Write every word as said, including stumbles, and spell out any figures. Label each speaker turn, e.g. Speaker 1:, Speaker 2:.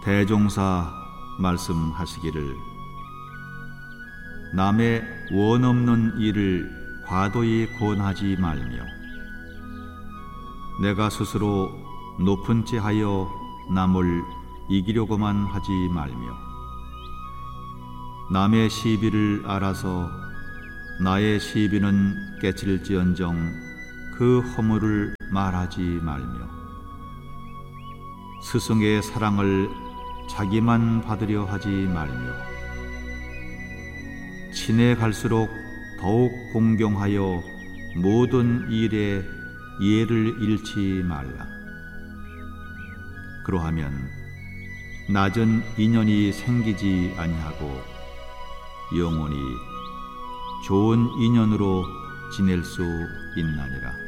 Speaker 1: 대종사 말씀하시기를 남의 원 없는 일을 과도히 권하지 말며 내가 스스로 높은 체 하여 남을 이기려고만 하지 말며 남의 시비를 알아서 나의 시비는 깨칠지언정 그 허물을 말하지 말며 스승의 사랑을 자기만 받으려 하지 말며 친해 갈수록 더욱 공경하여 모든 일에 예를 잃지 말라. 그러하면 낮은 인연이 생기지 아니하고 영원히 좋은 인연으로 지낼 수 있나니라.